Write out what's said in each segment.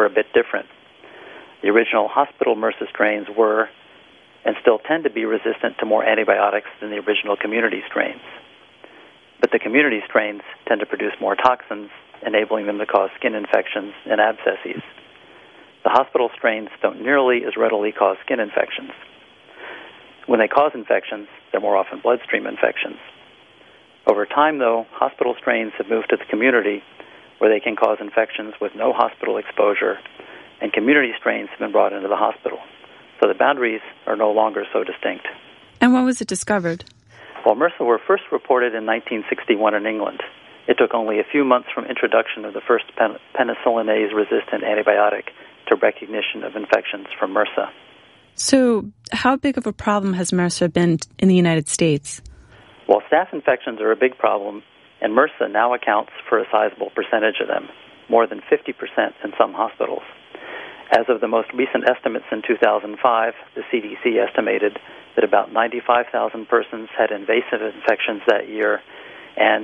were a bit different. The original hospital MRSA strains were, and still tend to be, resistant to more antibiotics than the original community strains. But the community strains tend to produce more toxins, enabling them to cause skin infections and abscesses. The hospital strains don't nearly as readily cause skin infections. When they cause infections, they're more often bloodstream infections. Over time, though, hospital strains have moved to the community where they can cause infections with no hospital exposure, and community strains have been brought into the hospital. So the boundaries are no longer so distinct. And when was it discovered? Well, MRSA were first reported in 1961 in England. It took only a few months from introduction of the first penicillinase-resistant antibiotic to recognition of infections from MRSA. So how big of a problem has MRSA been in the United States? Well, staph infections are a big problem, and MRSA now accounts for a sizable percentage of them, more than 50% in some hospitals. As of the most recent estimates in 2005, the CDC estimated that about 95,000 persons had invasive infections that year, and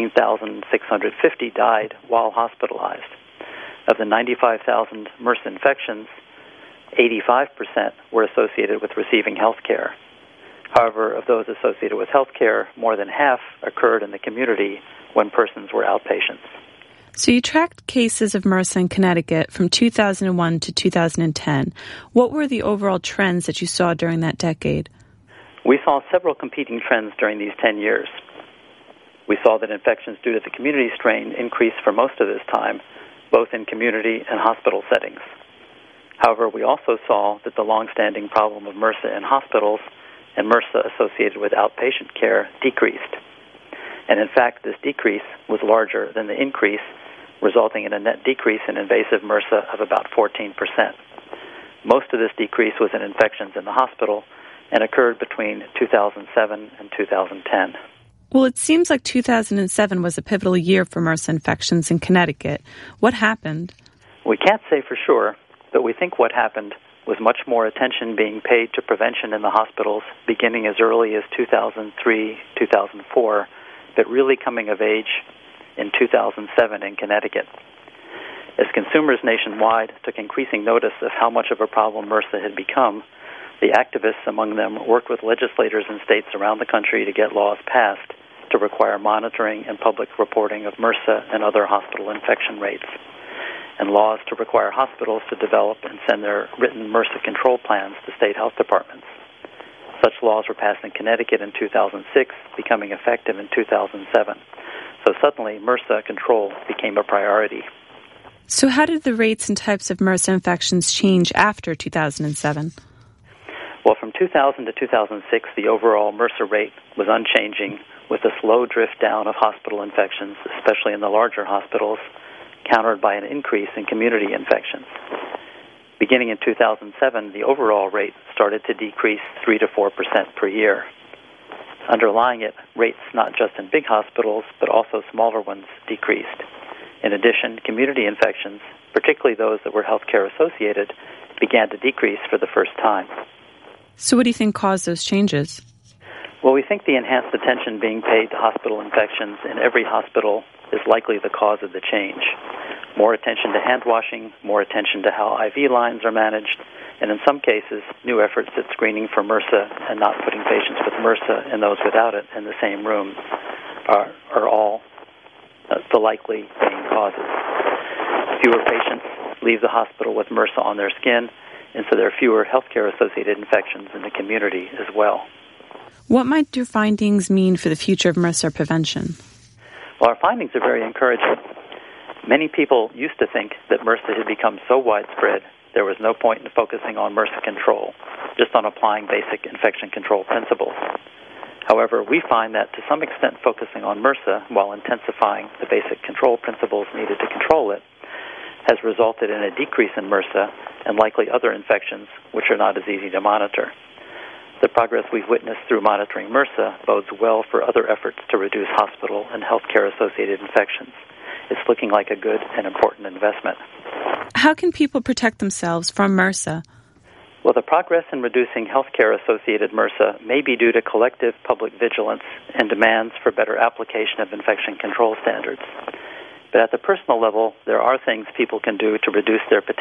18,650 died while hospitalized. Of the 95,000 MRSA infections, 85% were associated with receiving health care. However, of those associated with health care, more than half occurred in the community when persons were outpatients. So you tracked cases of MRSA in Connecticut from 2001 to 2010. What were the overall trends that you saw during that decade? We saw several competing trends during these 10 years. We saw that infections due to the community strain increased for most of this time, both in community and hospital settings. However, we also saw that the long-standing problem of MRSA in hospitals and MRSA associated with outpatient care decreased. And in fact, this decrease was larger than the increase, resulting in a net decrease in invasive MRSA of about 14%. Most of this decrease was in infections in the hospital and occurred between 2007 and 2010. Well, it seems like 2007 was a pivotal year for MRSA infections in Connecticut. What happened? We can't say for sure, but we think what happened was much more attention being paid to prevention in the hospitals beginning as early as 2003, 2004, but really coming of age in 2007 in Connecticut. As consumers nationwide took increasing notice of how much of a problem MRSA had become, the activists among them worked with legislators in states around the country to get laws passed to require monitoring and public reporting of MRSA and other hospital infection rates, and laws to require hospitals to develop and send their written MRSA control plans to state health departments. Such laws were passed in Connecticut in 2006, becoming effective in 2007. So suddenly, MRSA control became a priority. So how did the rates and types of MRSA infections change after 2007? Well, from 2000 to 2006, the overall MRSA rate was unchanging, with a slow drift down of hospital infections, especially in the larger hospitals, countered by an increase in community infections. Beginning in 2007, the overall rate started to decrease 3 to 4% per year. Underlying it, rates not just in big hospitals, but also smaller ones, decreased. In addition, community infections, particularly those that were healthcare associated, began to decrease for the first time. So what do you think caused those changes? Well, we think the enhanced attention being paid to hospital infections in every hospital is likely the cause of the change. More attention to hand washing, more attention to how IV lines are managed, and in some cases, new efforts at screening for MRSA and not putting patients with MRSA and those without it in the same room are all the likely main causes. Fewer patients leave the hospital with MRSA on their skin, and so there are fewer healthcare-associated infections in the community as well. What might your findings mean for the future of MRSA prevention? Well, our findings are very encouraging. Many people used to think that MRSA had become so widespread there was no point in focusing on MRSA control, just on applying basic infection control principles. However, we find that to some extent focusing on MRSA while intensifying the basic control principles needed to control it has resulted in a decrease in MRSA and likely other infections which are not as easy to monitor. The progress we've witnessed through monitoring MRSA bodes well for other efforts to reduce hospital and healthcare-associated infections. It's looking like a good and important investment. How can people protect themselves from MRSA? Well, the progress in reducing healthcare-associated MRSA may be due to collective public vigilance and demands for better application of infection control standards. But at the personal level, there are things people can do to reduce their potential